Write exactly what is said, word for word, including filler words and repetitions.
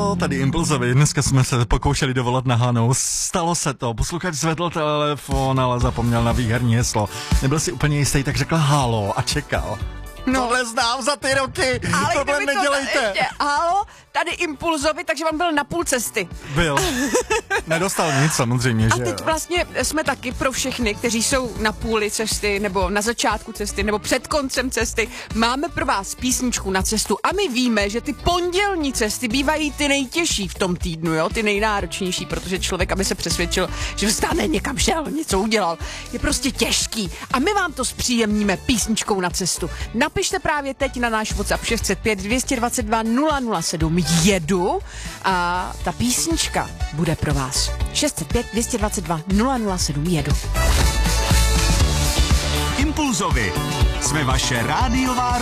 Halo, tady Impulzovi. Dneska jsme se pokoušeli dovolat na Hanu. Stalo se to. Posluchač zvedl telefon, ale zapomněl na výherní heslo. Nebyl si úplně jistý, tak řekl halo a čekal. No. Tohle znám za ty roky. Ale tohle nedělejte. To ještě, halo, tady Impulzovi, takže vám byl na půl cesty. Byl. Nedostal nic samozřejmě, A že teď jo. vlastně jsme taky pro všechny, kteří jsou na půli cesty, nebo na začátku cesty, nebo před koncem cesty. Máme pro vás písničku na cestu a my víme, že ty pondělní cesty bývají ty nejtěžší v tom týdnu, jo, ty nejnáročnější, protože člověk, aby se přesvědčil, že vstane, někam šel, něco udělal, je prostě těžký. A my vám to zpříjemníme písničkou na cestu. Napište právě teď na náš WhatsApp šest set pět dvě dva dva nula nula sedm jedu a ta písnička bude pro vás. šest set pět dvě dva dva nula nula sedm jedu. Impulzovi. Jsme vaše rádiová